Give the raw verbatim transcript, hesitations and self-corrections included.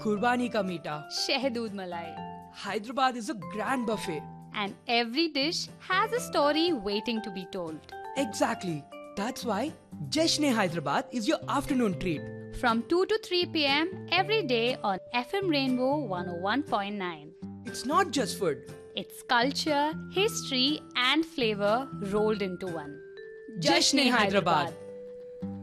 Kurbani ka meeta. Shehdood Malai. Hyderabad is a grand buffet. And every dish has a story waiting to be told. Exactly. That's why Jashn-e-Hyderabad is your afternoon treat. From two to three p m every day on F M Rainbow one oh one point nine. It's not just food. It's culture, history and flavor rolled into one. Jashn-e-Hyderabad.